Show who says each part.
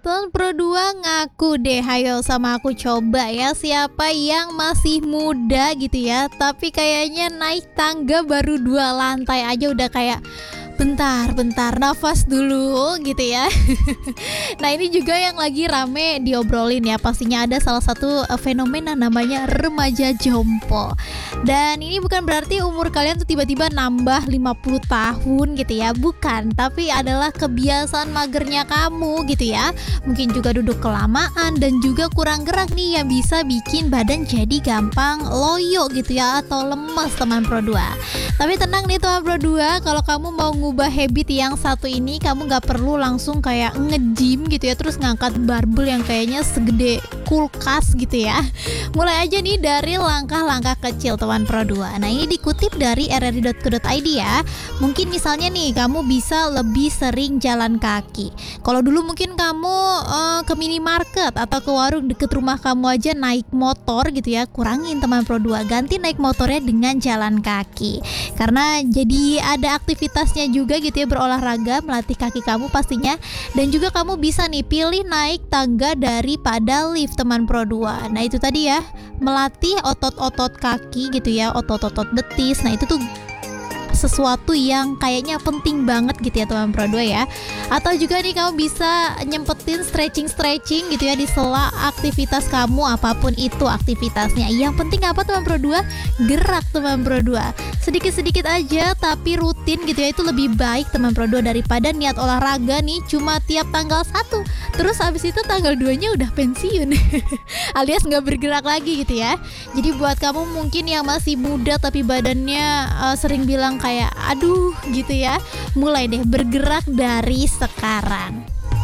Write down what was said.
Speaker 1: Teman Pro 2 ngaku deh, hayo sama aku coba ya, siapa yang masih muda gitu ya, tapi kayaknya naik tangga baru 2 lantai aja udah kayak bentar, nafas dulu gitu ya. Nah ini juga yang lagi rame diobrolin ya, pastinya ada salah satu fenomena namanya remaja jompo. Dan ini bukan berarti umur kalian tuh tiba-tiba nambah 50 tahun gitu ya, bukan, tapi adalah kebiasaan magernya kamu gitu ya. Mungkin juga duduk kelamaan dan juga kurang gerak nih yang bisa bikin badan jadi gampang loyo gitu ya, atau lemas teman Pro 2. Tapi tenang nih teman Pro 2, kalau kamu mau ngubah habit yang satu ini, kamu gak perlu langsung kayak nge-gym gitu ya, terus ngangkat barbel yang kayaknya segede kulkas gitu ya. Mulai aja nih dari langkah-langkah kecil teman Pro 2. Nah ini dikutip dari rri.co.id ya. Mungkin misalnya nih kamu bisa lebih sering jalan kaki. Kalau dulu mungkin kamu ke minimarket atau ke warung deket rumah kamu aja naik motor gitu ya, kurangin teman Pro 2, ganti naik motornya dengan jalan kaki. Karena jadi ada aktivitasnya juga gitu ya, berolahraga, melatih kaki kamu pastinya. Dan juga kamu bisa nih pilih naik tangga daripada lift teman Pro 2. Nah itu tadi ya, melatih otot-otot kaki gitu ya, otot-otot betis. Nah itu tuh sesuatu yang kayaknya penting banget gitu ya teman Pro 2 ya. Atau juga nih kamu bisa nyempetin stretching gitu ya di sela aktivitas kamu, apapun itu aktivitasnya. Yang penting apa teman Pro 2? Gerak teman Pro 2. Sedikit-sedikit aja tapi rutin gitu ya, itu lebih baik teman Pro 2 daripada niat olahraga nih cuma tiap tanggal 1 terus abis itu tanggal 2-nya udah pensiun alias gak bergerak lagi gitu ya. Jadi buat kamu mungkin yang masih muda tapi badannya sering bilang kayak aduh gitu ya, mulai deh bergerak dari sekarang.